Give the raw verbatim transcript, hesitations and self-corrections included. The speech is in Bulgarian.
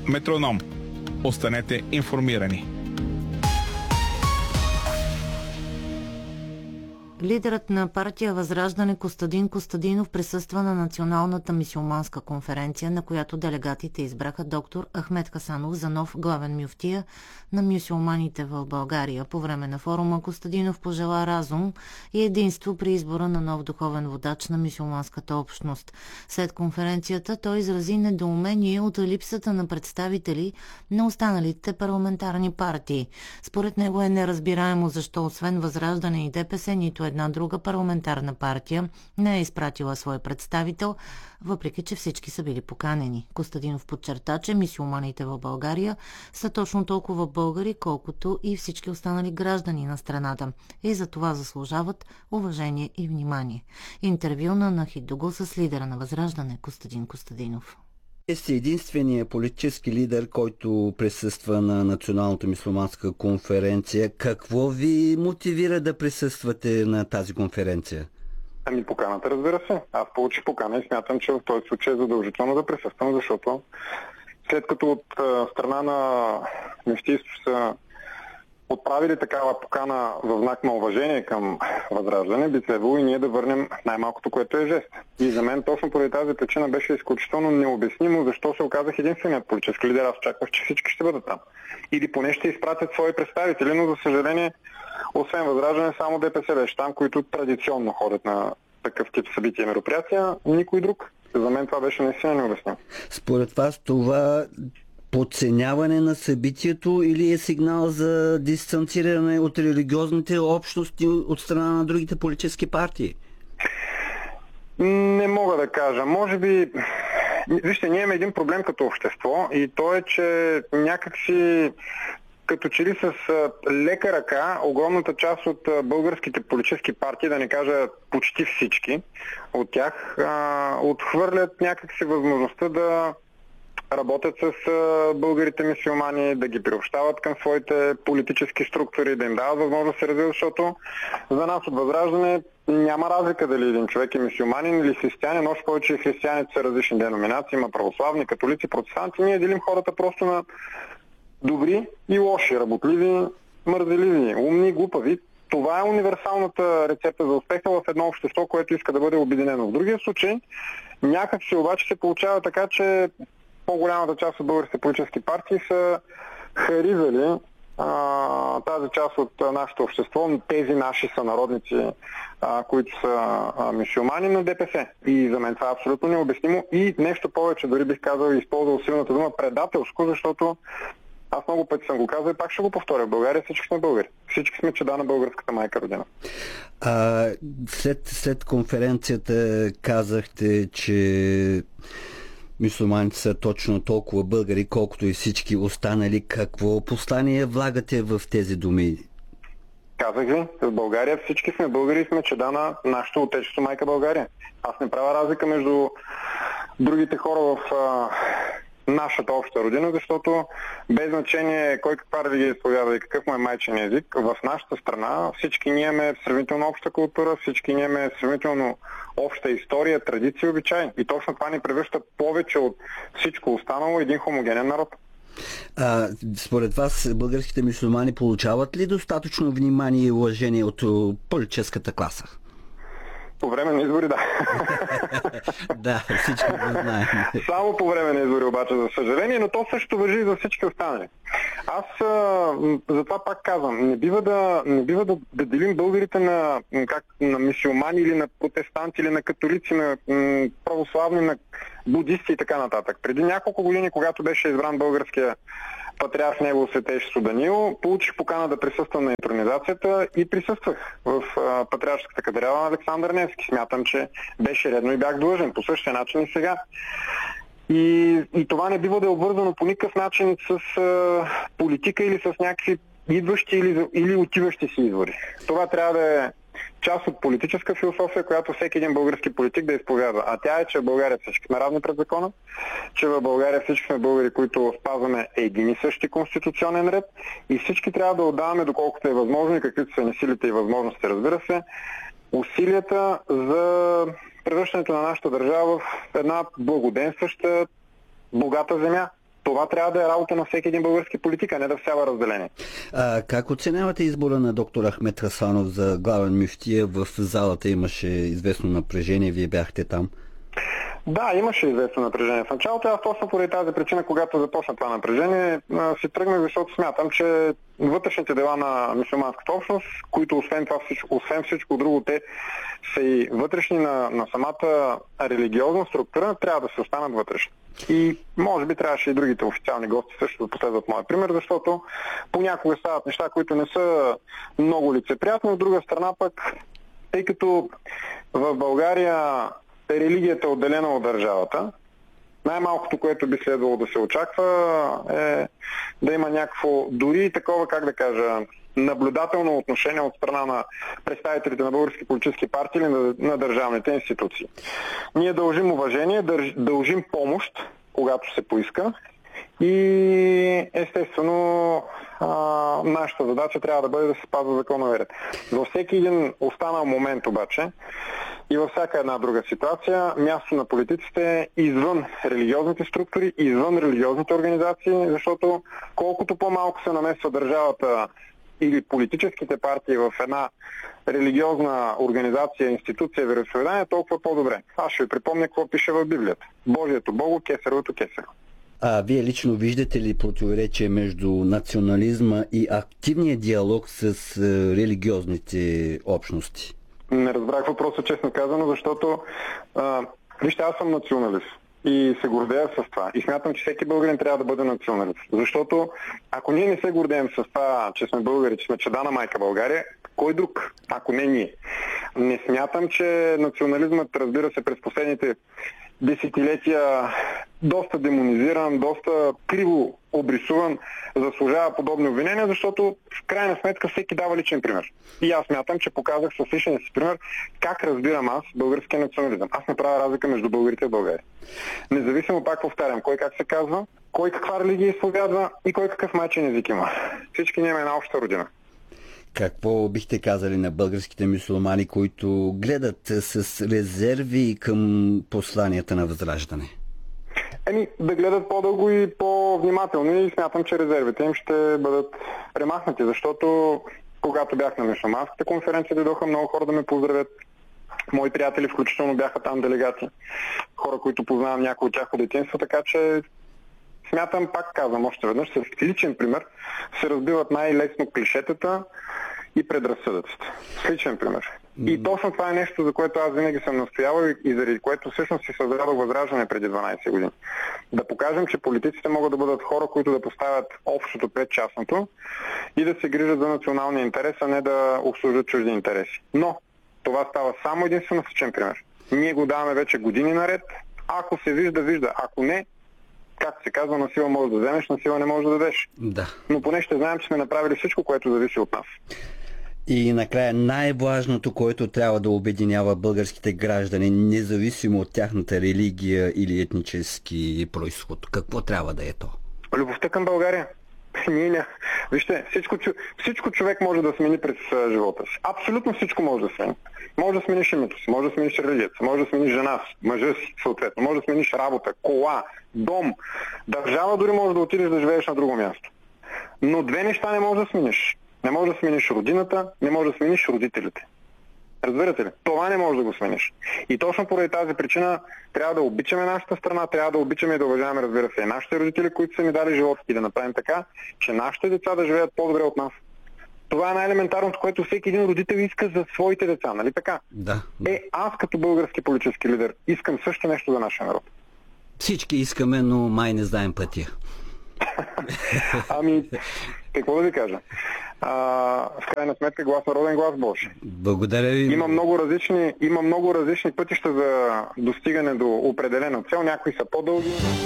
Метроном. Останете информирани. Лидерът на партия Възраждане Костадин Костадинов присъства на Националната мюсюлманска конференция, на която делегатите избраха доктор Ахмед Хасанов за нов главен мюфтия на мюсюлманите в България. По време на форума Костадинов пожела разум и единство при избора на нов духовен водач на мюсюлманската общност. След конференцията той изрази недоумение от липсата на представители на останалите парламентарни партии. Според него е неразбираемо защо освен Възраждане и ДПС нито една друга парламентарна партия не е изпратила свой представител, въпреки че всички са били поканени. Костадинов подчерта, че мюсюлманите в България са точно толкова българи, колкото и всички останали граждани на страната и за това заслужават уважение и внимание. Интервю на Нахид Дугул с лидера на Възраждане Костадин Костадинов. Вие сте единствения политически лидер, който присъства на Националната мюсюлманска конференция. Какво ви мотивира да присъствате на тази конференция? Ами поканата, разбира се. Аз получих покана и смятам, че в този случай е задължително да присъствам, защото след като от страна на мюфтийство са отправили такава покана в знак на уважение към Възраждане, би следвало и ние да върнем най-малкото, което е жест. И за мен точно поради тази причина беше изключително необяснимо защо се оказах единственият политически лидер. Аз очаквах, че всички ще бъдат там. Или поне ще изпратят свои представители, но за съжаление, освен Възраждане, само ДПС беше там, които традиционно ходят на такъв тип събития и мероприятия, никой друг. За мен това беше наистина необяснимо. Според вас това подценяване на събитието или е сигнал за дистанциране от религиозните общности от страна на другите политически партии? Не мога да кажа. Може би... Вижте, ние имаме един проблем като общество и то е, че някакси като че ли с лека ръка огромната част от българските политически партии, да не кажа почти всички от тях, отхвърлят някакси възможността да работят с българите мюсюлмани, да ги приобщават към своите политически структури, да им дават възможност да се развиват, защото за нас от Възраждане няма разлика дали един човек е мюсюлманин или християнин, още повече и християните са различни деноминации, има православни, католици, протестанти. Ние делим хората просто на добри и лоши, работливи, мързеливи, умни, глупави. Това е универсалната рецепта за успеха в едно общество, което иска да бъде обединено. В другия случай, някак си обаче се получава така, че по-голямата част от българските политически партии са харизали а, тази част от а, нашето общество, тези наши сънародници, а, които са а, мюсюлмани на ДПС. И за мен това е абсолютно необяснимо. И нещо повече, дори бих казал и използвал силната дума предателско, защото аз много пъти съм го казал и пак ще го повторя. В България всички сме българи. Всички сме чеда на българската майка родина. А, след, след конференцията казахте, че мюсюлманите са точно толкова българи, колкото и всички останали. Какво послание влагате в тези думи? Казах ви, в България всички сме българи и сме чеда на нашето отечество майка България. Аз не правя разлика между другите хора в а, нашата обща родина, защото без значение кой каква религия изповяда и какъв му е майчин език, в нашата страна всички ние имаме сравнително обща култура, всички ние имаме сравнително обща история, традиция и обичай. И точно това ни превръща повече от всичко останало един хомогенен народ. А, според вас българските мюсюлмани получават ли достатъчно внимание и уважение от политическата класа? По време на избори, да. Да, всички го знаем. Само по време на избори обаче, за съжаление, но то също важи и за всички останали. Аз а, затова пак казвам, не бива да, не бива да, да делим българите на, как, на мюсюлмани или на протестанти, или на католици, на м, православни, на будисти и така нататък. Преди няколко години, когато беше избран българския патриарх Негово Светейшество Даниил, получих покана да присъствам на интронизацията и присъствах в а, патриаршската кадрала на Александър Невски. Смятам, че беше редно и бях длъжен. По същия начин и сега. И, и това не бива да е обвързано по никакъв начин с а, политика или с някакви идващи или, или отиващи си избори. Това трябва да е част от политическа философия, която всеки един български политик да изповядва. А тя е, че в България всички сме равни пред закона, че в България всички сме българи, които спазваме един и същи конституционен ред и всички трябва да отдаваме, доколкото е възможно и каквито са ни силите и възможности, разбира се, усилията за превръщането на нашата държава в една благоденстваща, богата земя. Това трябва да е работа на всеки един български политик, а не да всява разделение. А, как оценявате избора на доктор Ахмед Хасанов за главен мюфтия? В залата имаше известно напрежение, вие бяхте там. Да, имаше известно напрежение. В началото аз точно поради тази причина, когато започна това напрежение, си тръгнах, защото смятам, че вътрешните дела на мюсюлманската общност, които освен това, освен всичко друго, те са и вътрешни на, на самата религиозна структура, трябва да се останат вътрешни. И може би трябваше и другите официални гости също да последват моя пример, защото понякога стават неща, които не са много лицеприятни. От друга страна пък, тъй като в България религията е отделена от държавата, най-малкото, което би следвало да се очаква, е да има някакво, дори такова, как да кажа, наблюдателно отношение от страна на представителите на български политически партии или на, на държавните институции. Ние дължим уважение, дълж, дължим помощ, когато се поиска, и естествено а, нашата задача трябва да бъде да се спазва законовия ред. Във всеки един останал момент обаче и във всяка една друга ситуация, място на политиците е извън религиозните структури, извън религиозните организации, защото колкото по-малко се намесва държавата или политическите партии в една религиозна организация, институция, вероизповедание, толкова по-добре. Аз ще ви припомня какво пише в Библията. Божието Богу, кесаровото кесаро. А вие лично виждате ли противоречие между национализма и активния диалог с религиозните общности? Не разбрах въпроса, честно казано, защото а, вижте, аз съм националист и се гордея с това. И смятам, че всеки българин трябва да бъде националист. Защото ако ние не се гордеем с това, че сме българи, че сме чеда на майка България, кой друг, ако не ние? Не смятам, че национализмът, разбира се, през последните десетилетия доста демонизиран, доста криво обрисуван, заслужава подобни обвинения, защото в крайна сметка всеки дава личен пример. И аз смятам, че показах с личния си пример как разбирам аз българския национализъм. Аз не правя разлика между българите в България. Независимо, пак повтарям, кой как се казва, кой каква религия изповядва и кой какъв майчин език има. Всички ние имаме една обща родина. Какво бихте казали на българските мюсюлмани, които гледат с резерви към посланията на Възраждане? Еми, да гледат по-дълго и по-внимателно и смятам, че резервите им ще бъдат премахнати, защото когато бях на мюсюлманската конференция, дойдоха много хора да ме поздравят. Мои приятели включително бяха там делегати. Хора, които познавам някои от тях от детинство, така че смятам, пак казвам още веднъж, с личен пример се разбиват най-лесно клишетата и предразсъдъците. С личен пример. И точно това е нещо, за което аз винаги съм настоявал и заради което всъщност си създадох Възраждане преди дванайсет години. Да покажем, че политиците могат да бъдат хора, които да поставят общото пред частното и да се грижат за националния интерес, а не да обслужат чужди интереси. Но това става само единствено с личен пример. Ние го даваме вече години наред. Ако се вижда, вижда. Ако не, както се казва, на сила можеш да вземеш, на сила не можеш да дадеш. Да. Но поне ще знаем, че сме направили всичко, което зависи от нас. И накрая най-важното, което трябва да обединява българските граждани, независимо от тяхната религия или етнически произход. Какво трябва да е то? Любовта към България. Ние не. Вижте, всичко, всичко човек може да смени през живота си. Абсолютно всичко може да смени. Може да смениш името си, може да смениш религията, може да смениш жена си, мъжа си, съответно, може да смениш работа, кола, дом, държава, дори може да отидеш да живееш на друго място. Но две неща не можеш да смениш. Не можеш да смениш родината, не можеш да смениш родителите. Разбирате ли? Това не можеш да го смениш. И точно поради тази причина трябва да обичаме нашата страна, трябва да обичаме и да уважаваме, разбира се, и нашите родители, които са ни дали живот, и да направим така, че нашите деца да живеят по-добре от нас. Това е най-елементарното, което всеки един родител иска за своите деца, нали така? Да. Е, аз като български политически лидер искам също нещо за нашия народ. Всички искаме, но май не знаем пътя. Ами, какво да ви кажа? А, в крайна сметка глас народен, глас Божи. Благодаря ви. Има много различни, има много различни пътища за достигане до определена цел. Някои са по-дълги.